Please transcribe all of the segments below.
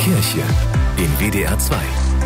Kirche in WDR 2.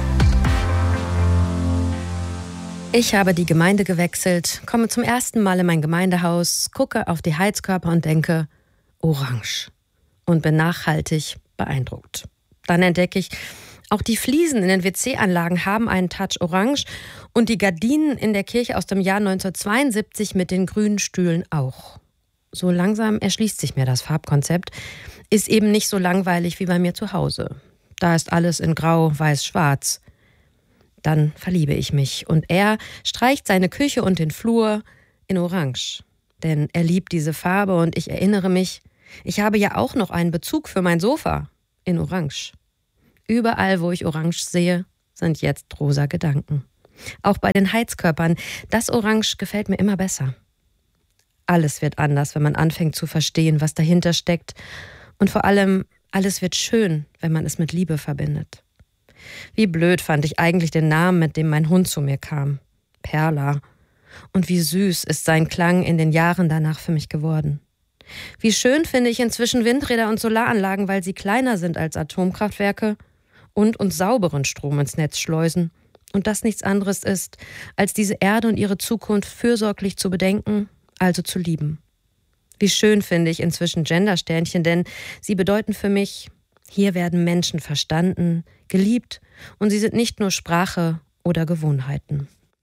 Ich habe die Gemeinde gewechselt, komme zum ersten Mal in mein Gemeindehaus, gucke auf die Heizkörper und denke, orange. Und bin nachhaltig beeindruckt. Dann entdecke ich, auch die Fliesen in den WC-Anlagen haben einen Touch orange und die Gardinen in der Kirche aus dem Jahr 1972 mit den grünen Stühlen auch. So langsam erschließt sich mir das Farbkonzept, ist eben nicht so langweilig wie bei mir zu Hause. Da ist alles in Grau, Weiß, Schwarz. Dann verliebe ich mich und er streicht seine Küche und den Flur in Orange. Denn er liebt diese Farbe und ich erinnere mich, ich habe ja auch noch einen Bezug für mein Sofa in Orange. Überall, wo ich Orange sehe, sind jetzt rosa Gedanken. Auch bei den Heizkörpern, das Orange gefällt mir immer besser. Alles wird anders, wenn man anfängt zu verstehen, was dahinter steckt. Und vor allem, alles wird schön, wenn man es mit Liebe verbindet. Wie blöd fand ich eigentlich den Namen, mit dem mein Hund zu mir kam. Perla. Und wie süß ist sein Klang in den Jahren danach für mich geworden. Wie schön finde ich inzwischen Windräder und Solaranlagen, weil sie kleiner sind als Atomkraftwerke und uns sauberen Strom ins Netz schleusen. Und das nichts anderes ist, als diese Erde und ihre Zukunft fürsorglich zu bedenken, also zu lieben. Wie schön finde ich inzwischen Gendersternchen, denn sie bedeuten für mich, hier werden Menschen verstanden, geliebt und sie sind nicht nur Sprache oder Gewohnheiten.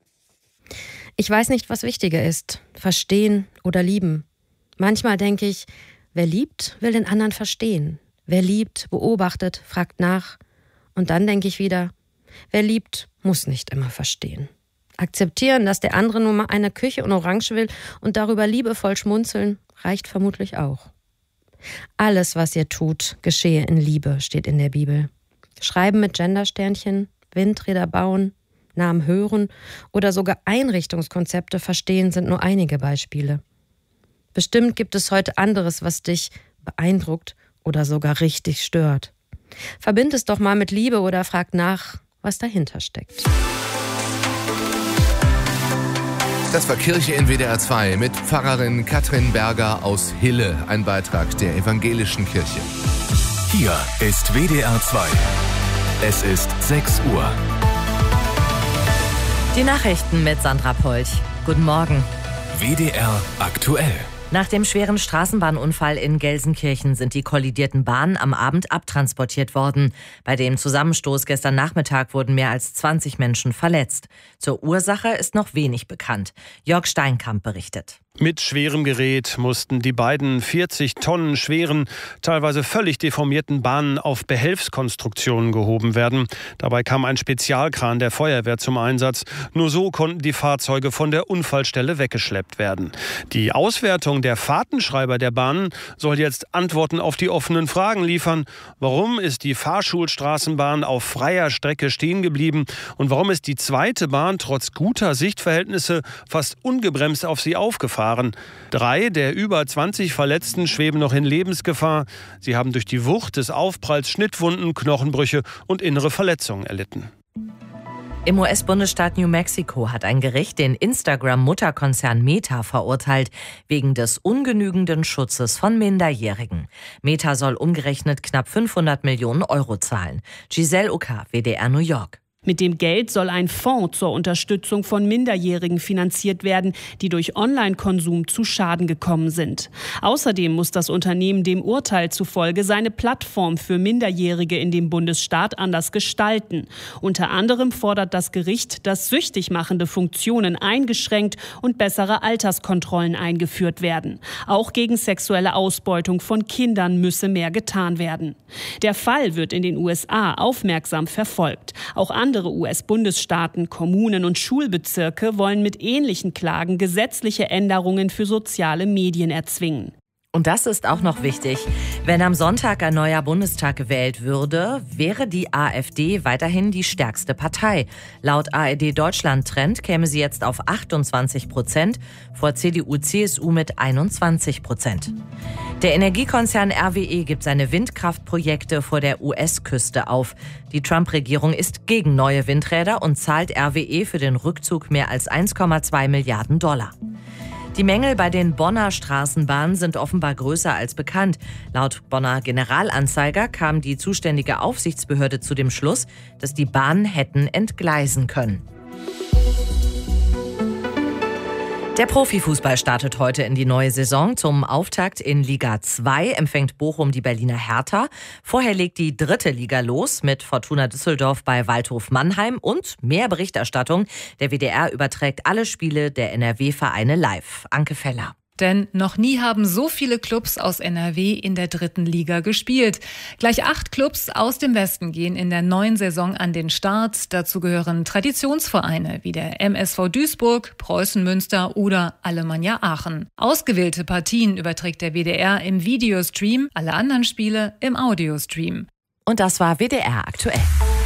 Ich weiß nicht, was wichtiger ist, verstehen oder lieben. Manchmal denke ich, wer liebt, will den anderen verstehen. Wer liebt, beobachtet, fragt nach. Und dann denke ich wieder, wer liebt, muss nicht immer verstehen. Akzeptieren, dass der andere nur mal eine Küche in Orange will und darüber liebevoll schmunzeln, reicht vermutlich auch. Alles, was ihr tut, geschehe in Liebe, steht in der Bibel. Schreiben mit Gendersternchen, Windräder bauen, Namen hören oder sogar Einrichtungskonzepte verstehen sind nur einige Beispiele. Bestimmt gibt es heute anderes, was dich beeindruckt oder sogar richtig stört. Verbind es doch mal mit Liebe oder frag nach, was dahinter steckt. Das war Kirche in WDR 2 mit Pfarrerin Katrin Berger aus Hille, ein Beitrag der Evangelischen Kirche. Hier ist WDR 2. Es ist 6 Uhr. Die Nachrichten mit Sandra Polch. Guten Morgen. WDR aktuell. Nach dem schweren Straßenbahnunfall in Gelsenkirchen sind die kollidierten Bahnen am Abend abtransportiert worden. Bei dem Zusammenstoß gestern Nachmittag wurden mehr als 20 Menschen verletzt. Zur Ursache ist noch wenig bekannt. Jörg Steinkamp berichtet. Mit schwerem Gerät mussten die beiden 40 Tonnen schweren, teilweise völlig deformierten Bahnen auf Behelfskonstruktionen gehoben werden. Dabei kam ein Spezialkran der Feuerwehr zum Einsatz. Nur so konnten die Fahrzeuge von der Unfallstelle weggeschleppt werden. Die Auswertung der Fahrtenschreiber der Bahnen soll jetzt Antworten auf die offenen Fragen liefern. Warum ist die Fahrschulstraßenbahn auf freier Strecke stehen geblieben? Und warum ist die zweite Bahn trotz guter Sichtverhältnisse fast ungebremst auf sie aufgefahren? 3 der über 20 Verletzten schweben noch in Lebensgefahr. Sie haben durch die Wucht des Aufpralls Schnittwunden, Knochenbrüche und innere Verletzungen erlitten. Im US-Bundesstaat New Mexico hat ein Gericht den Instagram-Mutterkonzern Meta verurteilt, wegen des ungenügenden Schutzes von Minderjährigen. Meta soll umgerechnet knapp 500 Millionen Euro zahlen. Giselle Uka, WDR New York. Mit dem Geld soll ein Fonds zur Unterstützung von Minderjährigen finanziert werden, die durch Online-Konsum zu Schaden gekommen sind. Außerdem muss das Unternehmen dem Urteil zufolge seine Plattform für Minderjährige in dem Bundesstaat anders gestalten. Unter anderem fordert das Gericht, dass süchtig machende Funktionen eingeschränkt und bessere Alterskontrollen eingeführt werden. Auch gegen sexuelle Ausbeutung von Kindern müsse mehr getan werden. Der Fall wird in den USA aufmerksam verfolgt. Auch andere US-Bundesstaaten, Kommunen und Schulbezirke wollen mit ähnlichen Klagen gesetzliche Änderungen für soziale Medien erzwingen. Und das ist auch noch wichtig. Wenn am Sonntag ein neuer Bundestag gewählt würde, wäre die AfD weiterhin die stärkste Partei. Laut ARD Deutschland Trend käme sie jetzt auf 28%, vor CDU, CSU mit 21%. Der Energiekonzern RWE gibt seine Windkraftprojekte vor der US-Küste auf. Die Trump-Regierung ist gegen neue Windräder und zahlt RWE für den Rückzug mehr als 1,2 Milliarden $. Die Mängel bei den Bonner Straßenbahnen sind offenbar größer als bekannt. Laut Bonner Generalanzeiger kam die zuständige Aufsichtsbehörde zu dem Schluss, dass die Bahnen hätten entgleisen können. Der Profifußball startet heute in die neue Saison. Zum Auftakt in Liga 2 empfängt Bochum die Berliner Hertha. Vorher legt die 3. Liga los mit Fortuna Düsseldorf bei Waldhof Mannheim und mehr Berichterstattung. Der WDR überträgt alle Spiele der NRW-Vereine live. Anke Feller. Denn noch nie haben so viele Clubs aus NRW in der 3. Liga gespielt. Gleich 8 Clubs aus dem Westen gehen in der neuen Saison an den Start. Dazu gehören Traditionsvereine wie der MSV Duisburg, Preußen Münster oder Alemannia Aachen. Ausgewählte Partien überträgt der WDR im Videostream, alle anderen Spiele im Audiostream. Und das war WDR aktuell.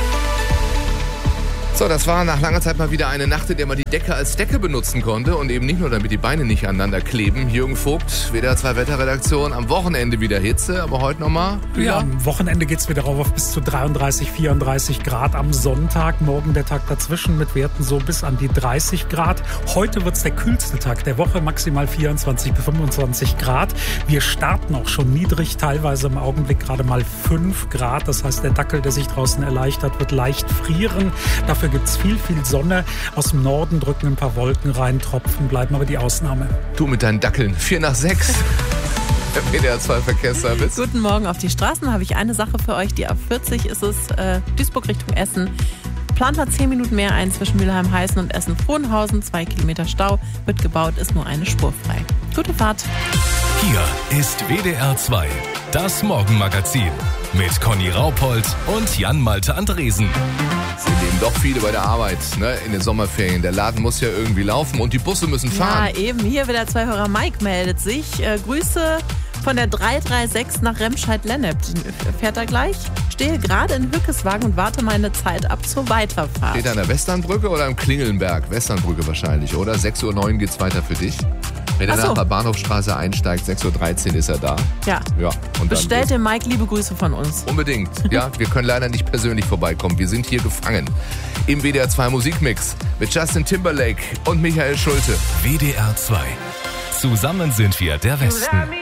So, das war nach langer Zeit mal wieder eine Nacht, in der man die Decke als Decke benutzen konnte und eben nicht nur, damit die Beine nicht aneinander kleben. Jürgen Vogt, WDR 2 Wetterredaktion, am Wochenende wieder Hitze, aber heute nochmal? Ja, am Wochenende geht es wieder rauf auf bis zu 33, 34 Grad am Sonntag. Morgen der Tag dazwischen mit Werten so bis an die 30 Grad. Heute wird es der kühlste Tag der Woche, maximal 24 bis 25 Grad. Wir starten auch schon niedrig, teilweise im Augenblick gerade mal 5 Grad. Das heißt, der Dackel, der sich draußen erleichtert, wird leicht frieren. Dafür gibt es viel Sonne. Aus dem Norden drücken ein paar Wolken rein, Tropfen bleiben aber die Ausnahme. Du mit deinen Dackeln, 5 nach 6. Der WDR 2 Verkehrsservice. Guten Morgen auf die Straßen. Habe ich eine Sache für euch. Die A40 ist es, Duisburg Richtung Essen. Plant mal 10 Minuten mehr ein zwischen Mülheim-Heißen und Essen-Frohnhausen. 2 Kilometer Stau. Wird gebaut, ist nur eine Spur frei. Gute Fahrt. Hier ist WDR 2, das Morgenmagazin mit Conny Raupold und Jan-Malte Andresen. Sie leben doch viele bei der Arbeit, ne, in den Sommerferien. Der Laden muss ja irgendwie laufen und die Busse müssen fahren. Ja, eben. Hier wieder 2-Hörer Mike meldet sich. Grüße von der 336 nach Remscheid-Lennep. Fährt er gleich? Stehe gerade in Hückeswagen und warte meine Zeit ab zur Weiterfahrt. Steht er an der Westernbrücke oder am Klingelnberg? Westernbrücke wahrscheinlich, oder? 6.09 Uhr geht's weiter für dich. Wenn er nach der Bahnhofstraße einsteigt, 6.13 Uhr ist er da. Ja. Und bestellt dem Mike liebe Grüße von uns. Unbedingt. Ja, wir können leider nicht persönlich vorbeikommen. Wir sind hier gefangen. Im WDR 2 Musikmix mit Justin Timberlake und Michael Schulte. WDR 2. Zusammen sind wir der Westen.